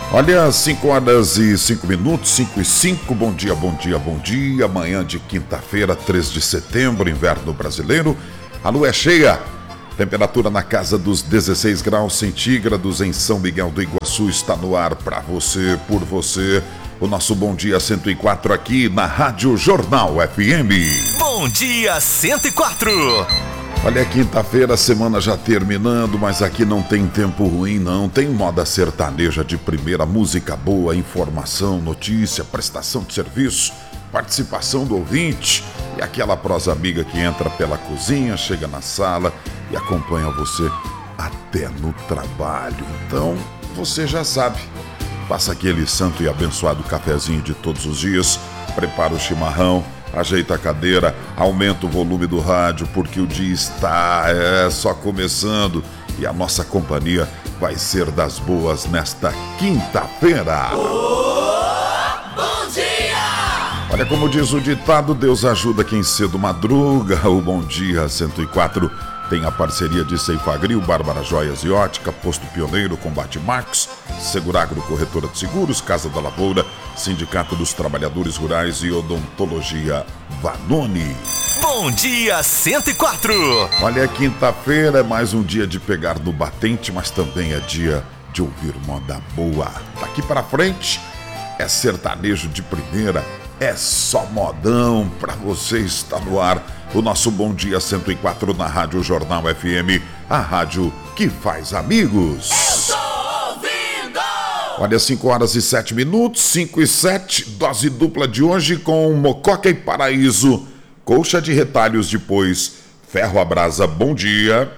Olha, 5h05, 5h05, bom dia, bom dia, bom dia. Manhã de quinta-feira, 3 de setembro, inverno brasileiro. A lua é cheia, temperatura na casa dos 16 graus centígrados em São Miguel do Iguaçu. Está no ar para você, por você. O nosso Bom Dia 104 aqui na Rádio Jornal FM. Bom Dia 104. Olha, quinta-feira, a semana já terminando, mas aqui não tem tempo ruim, não. Tem moda sertaneja de primeira, música boa, informação, notícia, prestação de serviço, participação do ouvinte e aquela prosa amiga que entra pela cozinha, chega na sala e acompanha você até no trabalho. Então, você já sabe, passa aquele santo e abençoado cafezinho de todos os dias, prepara o chimarrão, ajeita a cadeira, aumenta o volume do rádio, porque o dia está só começando e a nossa companhia vai ser das boas nesta quinta-feira. Bom dia! Olha, como diz o ditado, Deus ajuda quem cedo madruga. O Bom Dia 104 tem a parceria de Ceifagril, Bárbara Joias e Ótica, Posto Pioneiro, Combate Max, Seguragro Corretora de Seguros, Casa da Lavoura, Sindicato dos Trabalhadores Rurais e Odontologia Vanoni. Bom Dia 104. Olha, quinta-feira é mais um dia de pegar no batente, mas também é dia de ouvir moda boa. Daqui para frente é sertanejo de primeira, é só modão pra você. Estar no ar o nosso Bom Dia 104 na Rádio Jornal FM, a rádio que faz amigos. Eu tô ouvindo! Olha, 5h07, 5h07, dose dupla de hoje com Mococa e Paraíso, Colcha de Retalhos, depois Ferro à Brasa. Bom dia.